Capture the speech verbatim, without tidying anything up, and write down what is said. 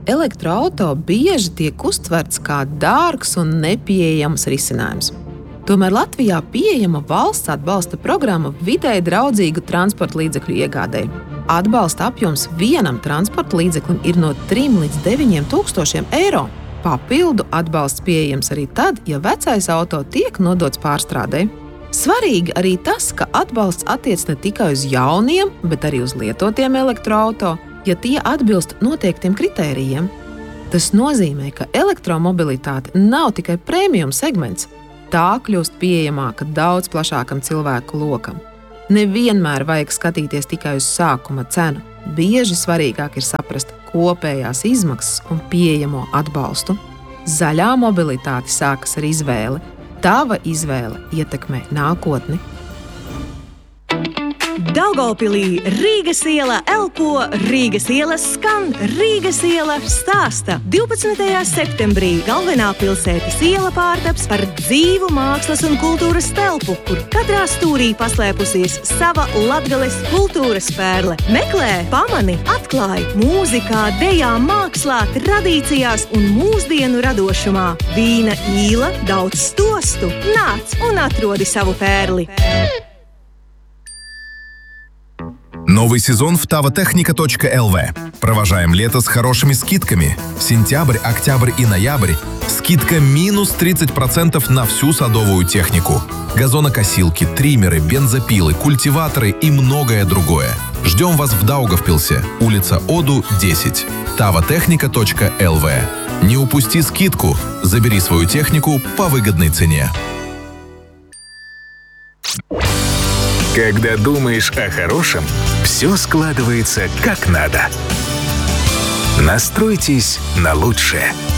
elektroauto bieži tiek uztverts kā dārgs un nepieejams risinājums. Tomēr Latvijā pieejama valsts atbalsta programma vidēji draudzīgu transporta līdzekļu iegādēji. Atbalsta apjoms vienam transporta līdzeklim ir no trim līdz deviņiem tūkstošiem eiro. Papildu atbalsts pieejams arī tad, ja vecais auto tiek nodots pārstrādei. Svarīgi arī tas, ka atbalsts attiec ne tikai uz jauniem, bet arī uz lietotiem elektroauto, ja tie atbilst noteiktiem kritērijiem. Tas nozīmē, ka elektromobilitāte nav tikai premium segments. Tā kļūst pieejamāka daudz plašākam cilvēku lokam. Nevienmēr vajag skatīties tikai uz sākuma cenu. Bieži svarīgāk ir saprast kopējās izmaksas un pieejamo atbalstu. Zaļā mobilitāte sākas ar izvēli. Tava izvēle ietekmē nākotni. Daugavpilī Rīgas iela elpo, Rīgas ielas skan, Rīgas iela stāsta. divpadsmitajā septembrī galvenā pilsētas iela pārtaps par dzīvu mākslas un kultūras telpu, kur katrā stūrī paslēpusies sava Latgales kultūras pērle. Meklē, pamani, atklāj mūzikā, dejā, mākslā, tradīcijās un mūsdienu radošumā. Vīna īla, daudz stostu. Nāc un atrodi savu pērli. Новый сезон в тавотехника точка эл ви. Провожаем лето с хорошими скидками. Сентябрь, октябрь и ноябрь. Скидка минус тридцать процентов на всю садовую технику. Газонокосилки, триммеры, бензопилы, культиваторы и многое другое. Ждем вас в Даугавпилсе, улица Оду, десять. тавотехника точка эл ви. Не упусти скидку. Забери свою технику по выгодной цене. Когда думаешь о хорошем, все складывается как надо. Настройтесь на лучшее.